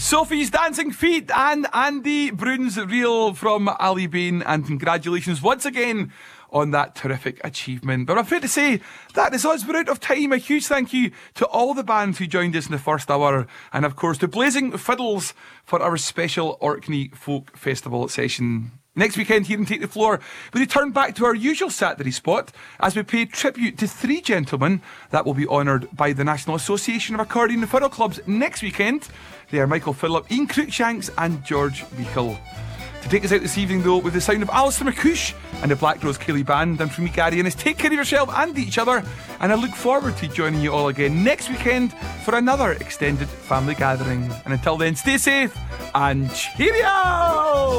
Sophie's Dancing Feet and Andy Bruns Reel from Ali Bain, and congratulations once again on that terrific achievement. But I'm afraid to say that is us. We're out of time. A huge thank you to all the bands who joined us in the first hour, and of course to Blazing Fiddles for our special Orkney Folk Festival session. Next weekend here in Take the Floor, we return back to our usual Saturday spot as we pay tribute to three gentlemen that will be honoured by the National Association of Accordion and Fiddle Clubs next weekend. They are Michael Phillip, Ian Cruikshanks and George Meikle. To take us out this evening though, with the sound of Alistair McCoush and the Black Rose Cayley Band, and from me, Gary Innes, take care of yourself and each other, and I look forward to joining you all again next weekend for another extended family gathering. And until then, stay safe and cheerio!